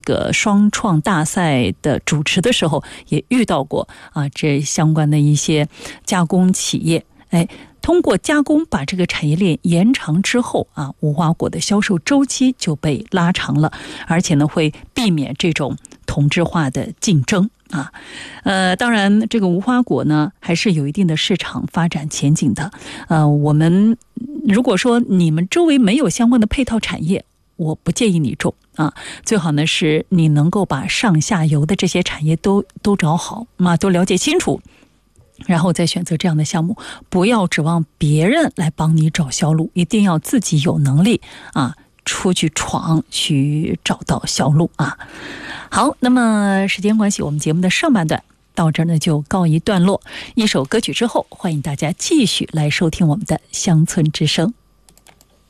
个双创大赛的主持的时候，也遇到过这相关的一些加工企业，通过加工把这个产业链延长之后无花果的销售周期就被拉长了，而且呢会避免这种同质化的竞争当然这个无花果呢还是有一定的市场发展前景的。我们如果说你们周围没有相关的配套产业，我不建议你种最好呢是你能够把上下游的这些产业都找好都了解清楚，然后再选择这样的项目，不要指望别人来帮你找销路，一定要自己有能力出去闯，去找到销路好，那么时间关系，我们节目的上半段到这儿呢就告一段落。一首歌曲之后，欢迎大家继续来收听我们的乡村之声。